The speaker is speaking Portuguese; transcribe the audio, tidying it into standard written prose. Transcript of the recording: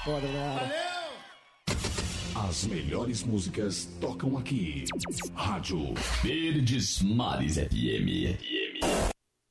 Foda, galera. As melhores músicas tocam aqui. Rádio Verdes Mares FM.